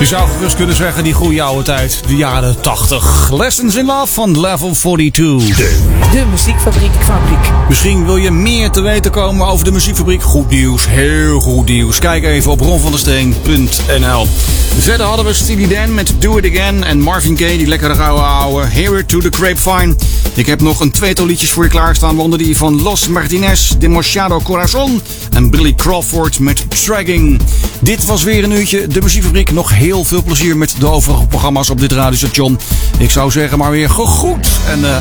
Je zou gerust kunnen zeggen die goede oude tijd, de jaren 80. Lessons in Love van Level 42. De muziekfabriek. Misschien wil je meer te weten komen over de muziekfabriek. Goed nieuws, heel goed nieuws. Kijk even op ronvandesteen.nl. Verder hadden we Steely Dan met Do It Again en Marvin Gaye, die lekkere ouwe Hear It to the Grapevine. Ik heb nog een tweetal liedjes voor je klaarstaan, waaronder die van Los Martinez, Demasiado Corazon en Billy Crawford met Dragging. Dit was weer een uurtje de muziekfabriek. Nog heel veel plezier met de overige programma's op dit radiostation. Ik zou zeggen maar weer gegroet en